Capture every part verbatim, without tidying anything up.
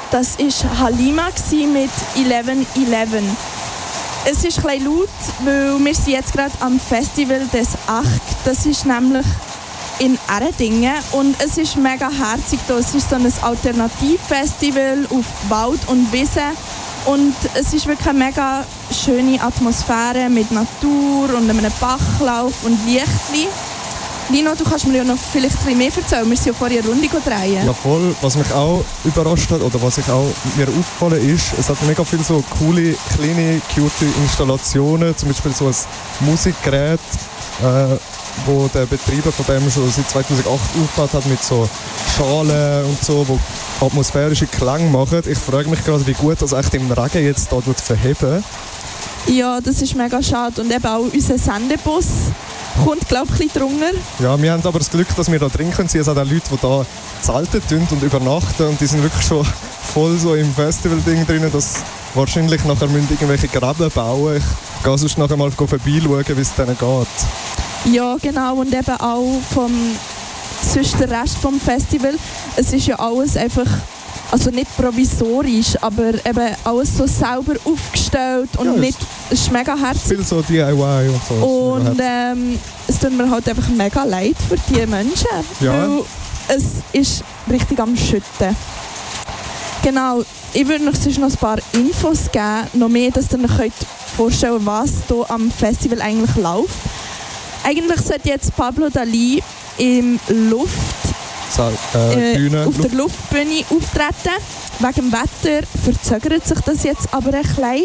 Das war Halima mit elf elf. Es ist etwas laut, weil wir sind jetzt gerade am Festival des Acht. Das ist nämlich in Erdingen und es ist mega herzig hier. Es ist so ein Alternativfestival auf Wald und Wiese und es ist wirklich eine mega schöne Atmosphäre mit Natur und einem Bachlauf und Lichtli. Lino, du kannst mir ja noch vielleicht ein bisschen mehr erzählen. Wir sind ja vorher eine Runde drehen. Ja, voll. Was mich auch überrascht hat oder was ich auch mir aufgefallen ist, es hat mega viele so coole, kleine, cute Installationen. Zum Beispiel so ein Musikgerät, äh, wo der Betreiber von dem schon seit zweitausendacht aufgebaut hat mit so Schalen und so, wo atmosphärische Klänge machen. Ich frage mich gerade, wie gut das echt im Regen jetzt da verheben. Ja, das ist mega schade. Und eben auch unser Sendebus kommt, glaube ich, ein bisschen drunter. Ja, wir haben aber das Glück, dass wir da drin können. Es hat auch Leute, die da zelten und übernachten und die sind wirklich schon voll so im Festival-Ding drin, dass wahrscheinlich nachher müssen irgendwelche Gräben bauen. Ich gehe sonst nachher mal vorbeischauen, wie es denen geht. Ja, genau. Und eben auch vom sonst der Rest vom Festival. Es ist ja alles einfach, also nicht provisorisch, aber eben alles so sauber aufgestellt und ja, nicht, es ist mega herzig. Viel so D I Y und so. Und ähm, es tut mir halt einfach mega leid für die Menschen, ja. Weil es ist richtig am Schütten. Genau, ich würde euch sonst noch ein paar Infos geben, noch mehr, dass ihr euch vorstellen könnt, was hier am Festival eigentlich läuft. Eigentlich sollte jetzt Pablo Dali im Luft So, äh, Bühne, äh, auf Luft. der Luftbühne auftreten. Wegen dem Wetter verzögert sich das jetzt aber ein bisschen.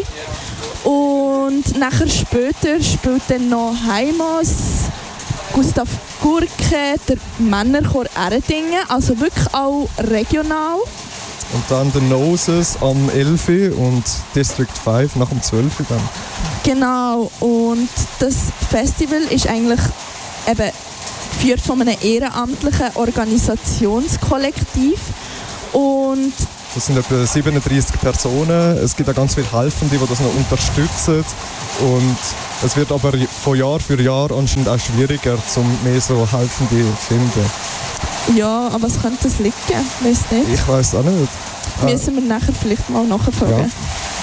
Und nachher später spielt dann noch Heimos, Gustav Gurke, der Männerchor Erdingen, also wirklich auch regional. Und dann The Noses am elf und District fünf nach dem zwölf dann. Genau, und das Festival ist eigentlich eben geführt von einem ehrenamtlichen Organisationskollektiv. Und das sind etwa siebenunddreissig Personen. Es gibt auch ganz viele Helfende, die das noch unterstützen. Und es wird aber von Jahr für Jahr anscheinend auch schwieriger, um mehr so Helfende zu finden. ja, aber was könnte es liegen? Weiss nicht. Ich weiß auch nicht. Müssen wir nachher vielleicht mal nachfragen. Ja.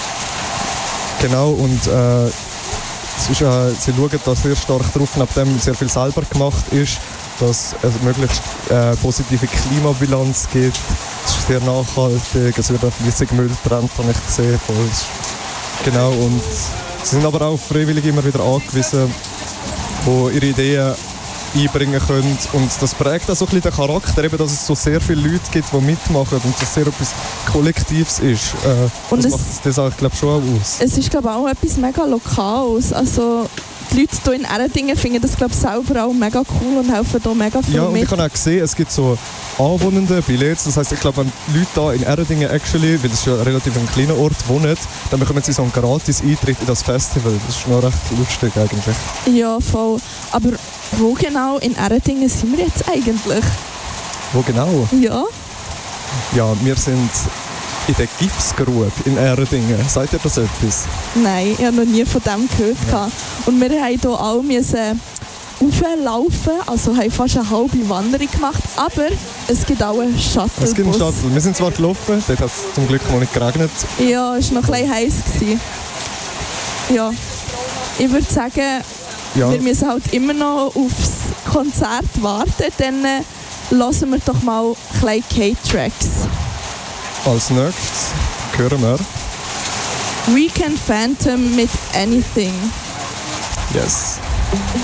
Genau, und äh, es ist, äh, sie schauen da sehr stark drauf, nachdem sehr viel selber gemacht ist, dass es möglichst äh, positive Klimabilanz gibt. Es ist sehr nachhaltig, es wird auf Flüssigmüll getrennt, habe ich gesehen. Voll. Genau, und sie sind aber auch auf Freiwillige immer wieder angewiesen, die ihre Ideen einbringen können. Und das prägt auch so ein bisschen den Charakter, eben, dass es so sehr viele Leute gibt, die mitmachen und dass es sehr etwas Kollektives ist. Äh, und das es, macht das auch, glaube ich, schon auch aus. Es ist, glaube ich, auch etwas mega Lokales. Also die Leute hier in Erdingen finden das, glaube ich, selber auch mega cool und helfen hier mega viel ja, und mit. ich habe auch gesehen, es gibt so anwohnende Billets. Das heisst, ich glaube, wenn Leute hier in Erdingen actually, weil es ja relativ ein kleiner Ort wohnen, dann bekommen sie so einen gratis Eintritt in das Festival. Das ist noch recht lustig eigentlich. Ja, voll. Aber wo genau in Erdingen sind wir jetzt eigentlich? Wo genau? Ja. Ja, wir sind in der Gipsgrube in Erdingen. Sagt ihr das etwas? Nein, ich habe noch nie von dem gehört. Ja. Und wir mussten hier alle müssen rauflaufen, also haben fast eine halbe Wanderung gemacht. Aber es gibt auch einen Shuttlebus. Es gibt einen Shuttle. Wir sind zwar gelaufen, dort hat es zum Glück mal nicht geregnet. Ja, es war noch ein bisschen heiß. Ja, ich würde sagen, ja. Wir müssen halt immer noch aufs Konzert warten. Dann äh, hören wir doch mal ein bisschen K-Tracks. Als nächstes hören wir Weekend Phantom mit Anything. Yes.